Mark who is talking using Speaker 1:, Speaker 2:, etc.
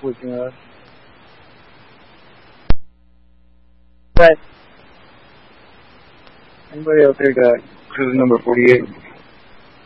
Speaker 1: switching us. But anybody else there got cruise number 48?